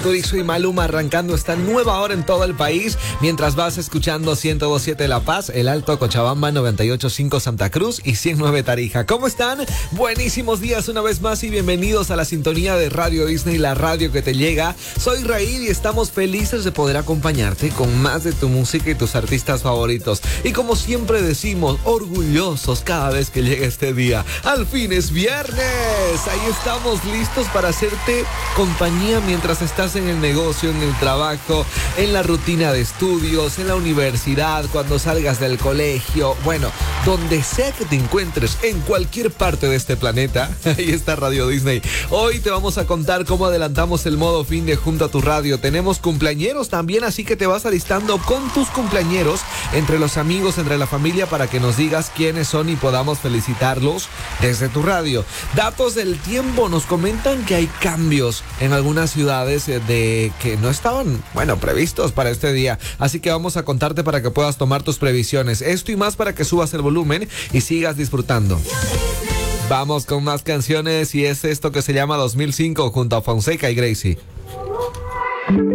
Dixo y Maluma arrancando esta nueva hora en todo el país, mientras vas escuchando 102.7 La Paz, El Alto Cochabamba, 98.5 Santa Cruz y 109 Tarija. ¿Cómo están? Buenísimos días una vez más y bienvenidos a la sintonía de Radio Disney, la radio que te llega. Soy Raíl y estamos felices de poder acompañarte con más de tu música y tus artistas favoritos. Y como siempre decimos, orgullosos cada vez que llega este día. Al fin es viernes. Ahí estamos listos para hacerte compañía mientras estás en el negocio, en el trabajo, en la rutina de estudios, en la universidad, cuando salgas del colegio, bueno, donde sea que te encuentres, en cualquier parte de este planeta, ahí está Radio Disney. Hoy te vamos a contar cómo adelantamos el modo fin de Junto a tu Radio. Tenemos cumpleañeros también, así que te vas alistando con tus cumpleañeros, entre los amigos, entre la familia, para que nos digas quiénes son y podamos felicitarlos desde tu radio. Datos del tiempo, nos comentan que hay cambios en algunas ciudades de que no estaban, previstos para este día. Así que vamos a contarte para que puedas tomar tus previsiones. Esto y más para que subas el volumen y sigas disfrutando. Vamos con más canciones y es esto que se llama 2005 junto a Fonseca y Gracie.